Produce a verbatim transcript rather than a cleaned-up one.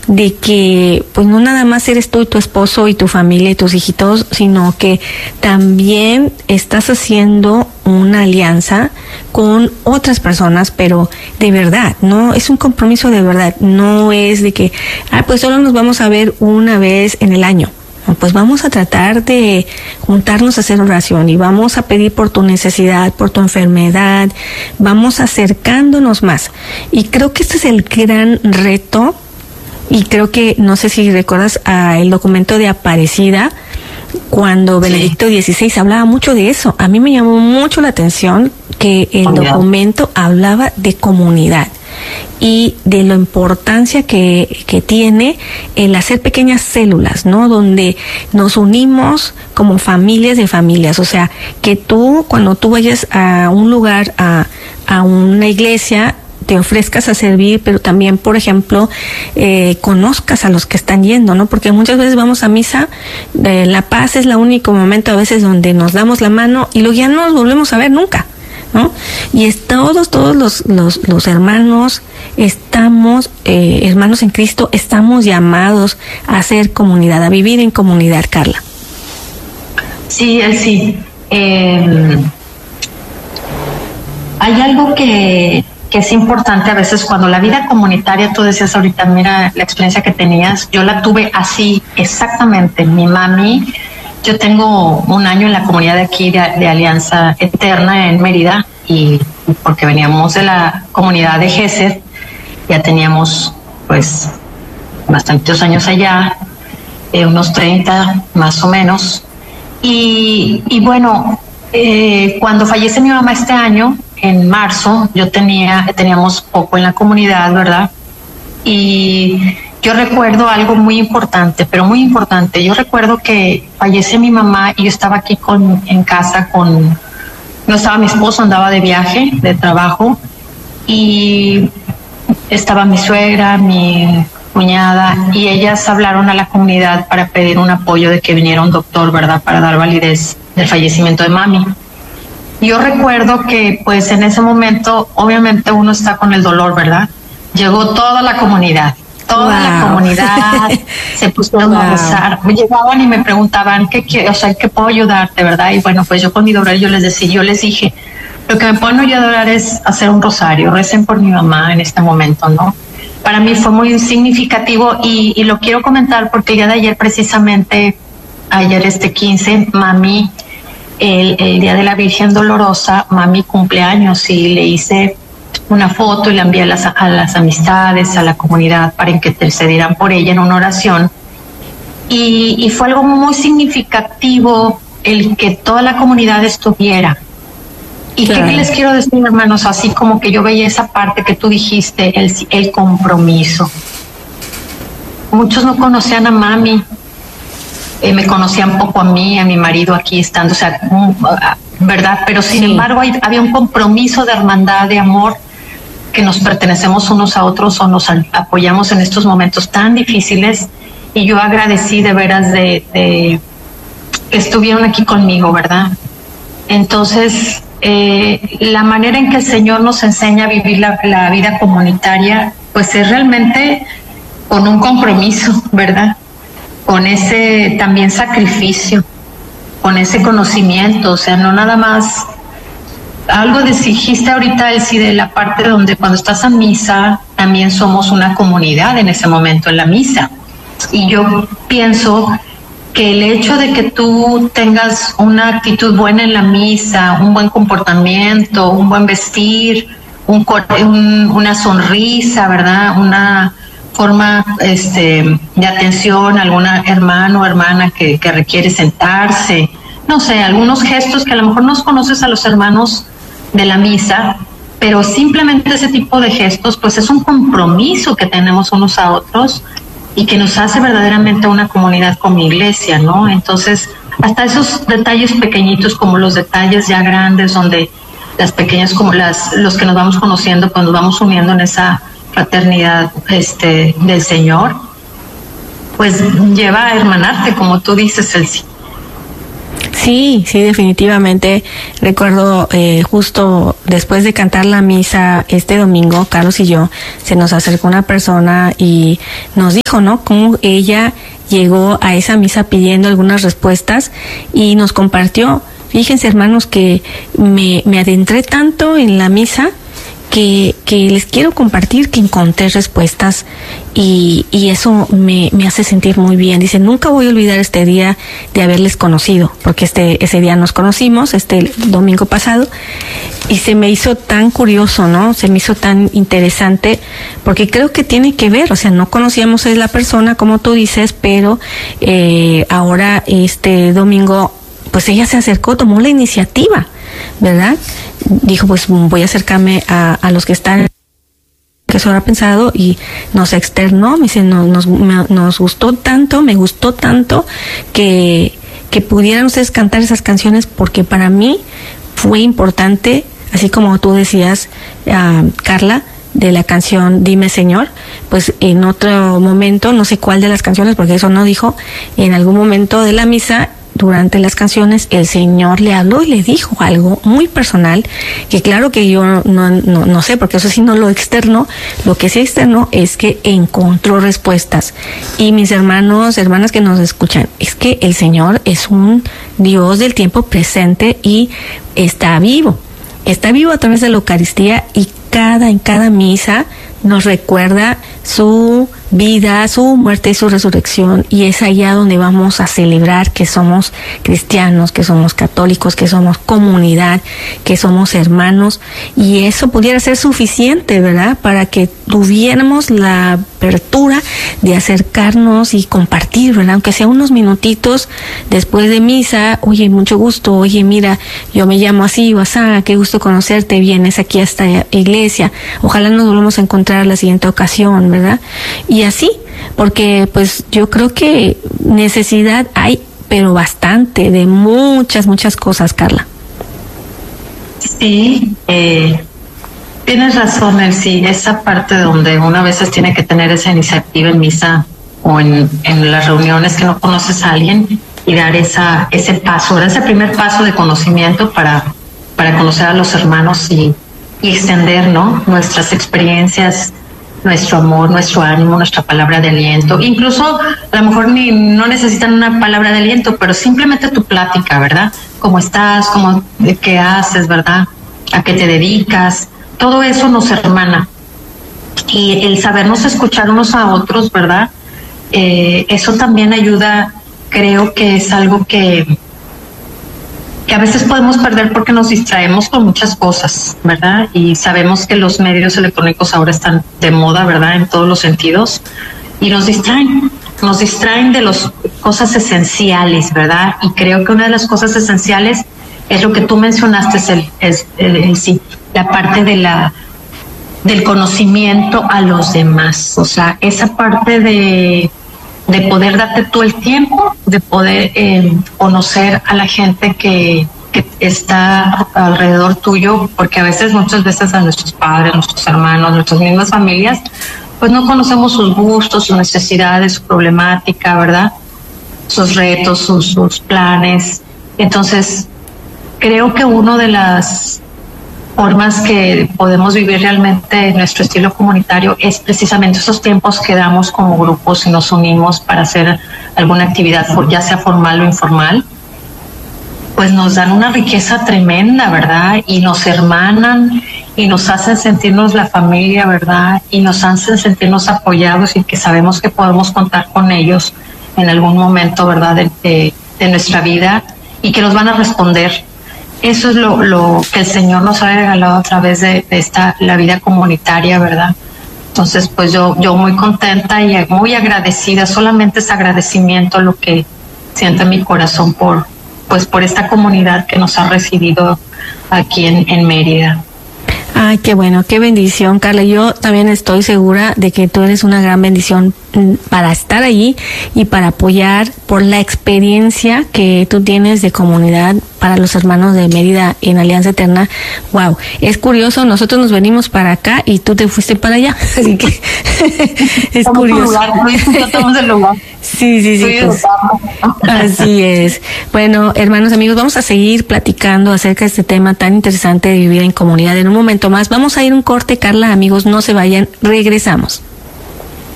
de que pues no nada más eres tú y tu esposo y tu familia y tus hijitos, sino que también estás haciendo una alianza con otras personas, pero de verdad, ¿no? Es un compromiso de verdad, no es de que, ah, pues solo nos vamos a ver una vez en el año. Pues vamos a tratar de juntarnos a hacer oración y vamos a pedir por tu necesidad, por tu enfermedad, vamos acercándonos más. Y creo que este es el gran reto, y creo que, no sé si recuerdas uh, el documento de Aparecida, cuando Benedicto dieciséis hablaba mucho de eso. A mí me llamó mucho la atención que el comunidad. documento hablaba de comunidad y de la importancia que, que tiene el hacer pequeñas células, ¿no? Donde nos unimos como familias de familias. O sea, que tú, cuando tú vayas a un lugar, a, a una iglesia, te ofrezcas a servir, pero también, por ejemplo, eh, conozcas a los que están yendo, ¿no? Porque muchas veces vamos a misa, eh, la paz es el único momento a veces donde nos damos la mano y luego ya no nos volvemos a ver nunca, ¿no? Y es todos, todos los, los, los hermanos estamos, eh, hermanos en Cristo, estamos llamados a hacer comunidad, a vivir en comunidad, Carla. Sí, sí. Eh, hay algo que, que es importante a veces cuando la vida comunitaria, tú decías ahorita, mira la experiencia que tenías, yo la tuve así exactamente. Mi mami, yo tengo un año en la comunidad de aquí de, de Alianza Eterna en Mérida, y porque veníamos de la comunidad de Gesed, ya teníamos pues bastantes años allá, eh, unos treinta más o menos, y, y bueno, eh, cuando fallece mi mamá este año, en marzo, yo tenía, teníamos poco en la comunidad, ¿verdad? Y yo recuerdo algo muy importante, pero muy importante. Yo recuerdo que fallece mi mamá y yo estaba aquí con, en casa con, no estaba mi esposo, andaba de viaje, de trabajo, y estaba mi suegra, mi cuñada, y ellas hablaron a la comunidad para pedir un apoyo de que viniera un doctor, ¿verdad? Para dar validez del fallecimiento de mami. Yo recuerdo que pues en ese momento obviamente uno está con el dolor, ¿verdad? Llegó toda la comunidad, toda wow. la comunidad se pusieron wow. a rezar. Me llegaban y me preguntaban qué quiero, o sea, qué puedo ayudarte, ¿verdad? Y bueno, pues yo con mi dolor yo les decía, yo les dije, lo que me pueden ayudar es hacer un rosario, recen por mi mamá en este momento, ¿no? Para mí fue muy significativo y, y lo quiero comentar porque el día de ayer precisamente, ayer este quince, mami, El, el día de la Virgen Dolorosa, mami cumpleaños y le hice una foto y la envié a las, a las amistades, a la comunidad para que intercedieran por ella en una oración. Y, y fue algo muy significativo el que toda la comunidad estuviera. ¿Y claro. qué les quiero decir, hermanos? Así como que yo veía esa parte que tú dijiste, el, el compromiso. Muchos no conocían a mami. Eh, me conocían poco a mí, a mi marido aquí estando, o sea, ¿verdad? Pero sin sí. embargo hay, había un compromiso de hermandad, de amor, que nos pertenecemos unos a otros o nos apoyamos en estos momentos tan difíciles. Y yo agradecí de veras de, de que estuvieron aquí conmigo, ¿verdad? Entonces, eh, la manera en que el Señor nos enseña a vivir la, la vida comunitaria, pues es realmente con un compromiso, ¿verdad? Con ese también sacrificio, con ese conocimiento, o sea, no nada más, algo dijiste ahorita, Elsie, de la parte donde cuando estás a misa, también somos una comunidad en ese momento, en la misa, y yo pienso que el hecho de que tú tengas una actitud buena en la misa, un buen comportamiento, un buen vestir, un, un, una sonrisa, ¿verdad?, una forma este, de atención a alguna hermano o hermana que, que requiere sentarse, no sé, algunos gestos que a lo mejor no conoces a los hermanos de la misa, pero simplemente ese tipo de gestos pues es un compromiso que tenemos unos a otros y que nos hace verdaderamente una comunidad como iglesia, ¿no? Entonces, hasta esos detalles pequeñitos como los detalles ya grandes, donde las pequeñas como las los que nos vamos conociendo, cuando nos vamos uniendo en esa fraternidad este, del Señor, pues lleva a hermanarte, como tú dices, Elsie. Sí, sí, definitivamente. Recuerdo eh, justo después de cantar la misa este domingo, Carlos y yo, se nos acercó una persona y nos dijo, ¿no?, cómo ella llegó a esa misa pidiendo algunas respuestas y nos compartió. Fíjense, hermanos, que me, me adentré tanto en la misa que, que les quiero compartir que encontré respuestas y, y eso me, me hace sentir muy bien. Dice, nunca voy a olvidar este día de haberles conocido, porque este ese día nos conocimos, este domingo pasado, y se me hizo tan curioso, ¿no? Se me hizo tan interesante, porque creo que tiene que ver, o sea, no conocíamos a la persona, como tú dices, pero eh, ahora este domingo, pues ella se acercó, tomó la iniciativa, ¿verdad? Dijo, pues voy a acercarme a, a los que están, que eso habrá pensado, y nos externó, me dice, nos, nos, me, nos gustó tanto, me gustó tanto, que, que pudieran ustedes cantar esas canciones, porque para mí fue importante, así como tú decías, uh, Carla, de la canción Dime Señor, pues en otro momento, no sé cuál de las canciones, porque eso no dijo, en algún momento de la misa, durante las canciones, el Señor le habló y le dijo algo muy personal, que claro que yo no, no, no sé, porque eso sí no lo externo, lo que sí externo es que encontró respuestas. Y mis hermanos, hermanas que nos escuchan, es que el Señor es un Dios del tiempo presente y está vivo, está vivo a través de la Eucaristía, y cada, en cada misa nos recuerda su vida, su muerte y su resurrección, y es allá donde vamos a celebrar que somos cristianos, que somos católicos, que somos comunidad, que somos hermanos, y eso pudiera ser suficiente, ¿verdad?, para que tuviéramos la apertura de acercarnos y compartir, ¿verdad?, aunque sea unos minutitos después de misa. Oye, mucho gusto, oye, mira, yo me llamo así o asá, qué gusto conocerte, vienes aquí a esta iglesia, ojalá nos volvamos a encontrar la siguiente ocasión, ¿verdad? Y así, porque pues yo creo que necesidad hay, pero bastante, de muchas, muchas cosas, Carla. Sí, eh, tienes razón, Elsie, esa parte donde uno a veces tiene que tener esa iniciativa en misa o en, en las reuniones que no conoces a alguien y dar esa ese paso, dar ese primer paso de conocimiento para, para conocer a los hermanos y, y extender, ¿no?, nuestras experiencias, nuestro amor, nuestro ánimo, nuestra palabra de aliento. Incluso a lo mejor ni no necesitan una palabra de aliento, pero simplemente tu plática, ¿verdad? ¿Cómo estás? ¿Cómo, qué haces, verdad? ¿A qué te dedicas? Todo eso nos hermana. Y el sabernos escuchar unos a otros, ¿verdad? Eh, eso también ayuda, creo que es algo que que a veces podemos perder porque nos distraemos con muchas cosas, ¿verdad? Y sabemos que los medios electrónicos ahora están de moda, ¿verdad?, en todos los sentidos, y nos distraen, nos distraen de las cosas esenciales, ¿verdad? Y creo que una de las cosas esenciales es lo que tú mencionaste, es, el, es el, el, sí, la parte de la del conocimiento a los demás, o sea, esa parte de de poder darte tú el tiempo, de poder eh, conocer a la gente que, que está alrededor tuyo, porque a veces, muchas veces a nuestros padres, nuestros hermanos, nuestras mismas familias, pues no conocemos sus gustos, sus necesidades, su problemática, ¿verdad?, sus retos, sus, sus planes. Entonces, creo que una de las formas que podemos vivir realmente nuestro estilo comunitario es precisamente esos tiempos que damos como grupos y nos unimos para hacer alguna actividad, ya sea formal o informal, pues nos dan una riqueza tremenda, ¿verdad? Y nos hermanan y nos hacen sentirnos la familia, ¿verdad? Y nos hacen sentirnos apoyados y que sabemos que podemos contar con ellos en algún momento, ¿verdad?, de, de, de nuestra vida, y que nos van a responder. Eso es lo, lo que el Señor nos ha regalado a través de, de esta la vida comunitaria, ¿verdad? Entonces, pues yo yo muy contenta y muy agradecida, solamente es agradecimiento lo que siente mi corazón por pues por esta comunidad que nos ha recibido aquí en, en Mérida. Ay, qué bueno, qué bendición, Carla. Yo también estoy segura de que tú eres una gran bendición para estar allí y para apoyar por la experiencia que tú tienes de comunidad para los hermanos de Mérida en Alianza Eterna. Wow, es curioso, nosotros nos venimos para acá y tú te fuiste para allá, así que es estamos curioso. Lugar, estamos en lugar. Sí, sí, sí. Pues, así es. Bueno, hermanos, amigos, vamos a seguir platicando acerca de este tema tan interesante de vivir en comunidad en un momento más. Vamos a ir un corte, Carla, amigos, no se vayan, regresamos.